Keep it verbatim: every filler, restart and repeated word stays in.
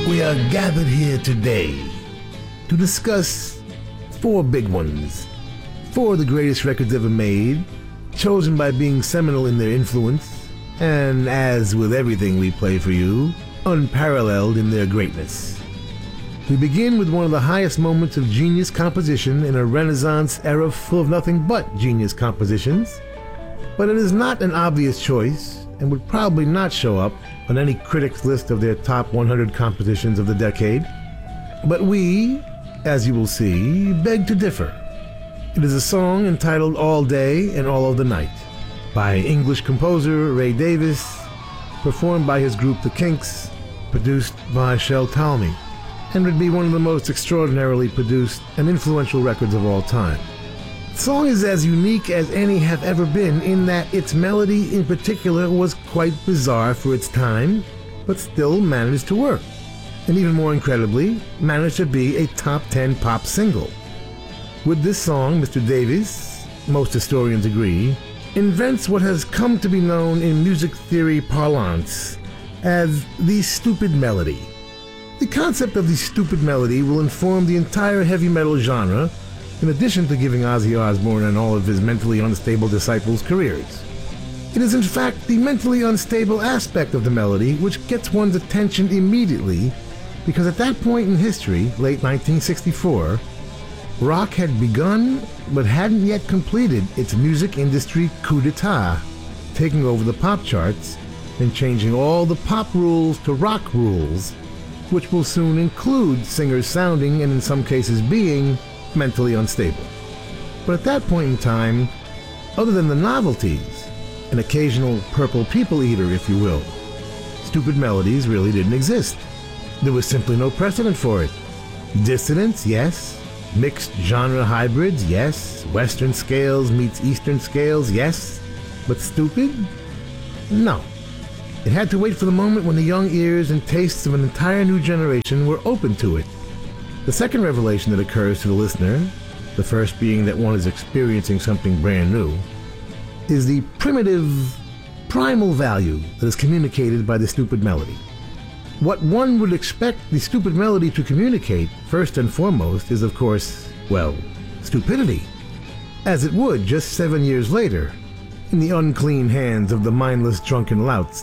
We are gathered here today to discuss four big ones, four of the greatest records ever made, chosen by being seminal in their influence, and as with everything we play for you, unparalleled in their greatness. We begin with one of the highest moments of genius composition in a Renaissance era full of nothing but genius compositions, but it is not an obvious choice and would probably not show up on any critic's list of their top one hundred compositions of the decade. But we, as you will see, beg to differ. It is a song entitled All Day and All of the Night by English composer Ray Davies, performed by his group The Kinks, produced by Shel Talmy, and would be one of the most extraordinarily produced and influential records of all time. The song is as unique as any have ever been in that its melody in particular was quite bizarre for its time, but still managed to work, and even more incredibly, managed to be a top ten pop single. With this song, Mister Davies, most historians agree, invents what has come to be known in music theory parlance as the stupid melody. The concept of the stupid melody will inform the entire heavy metal genre, in addition to giving Ozzy Osbourne and all of his mentally unstable disciples careers. It is in fact the mentally unstable aspect of the melody which gets one's attention immediately, because at that point in history, late nineteen sixty-four, rock had begun but hadn't yet completed its music industry coup d'etat, taking over the pop charts and changing all the pop rules to rock rules, which will soon include singers sounding and in some cases being mentally unstable. But at that point in time, other than the novelties, an occasional purple people eater if you will, stupid melodies really didn't exist. There was simply no precedent for it. Dissonance, yes. Mixed genre hybrids, yes. Western scales meets Eastern scales, yes. But stupid? No. It had to wait for the moment when the young ears and tastes of an entire new generation were open to it. The second revelation that occurs to the listener, the first being that one is experiencing something brand new, is the primitive, primal value that is communicated by the stupid melody. What one would expect the stupid melody to communicate, first and foremost, is of course, well, stupidity. As it would just seven years later, in the unclean hands of the mindless drunken louts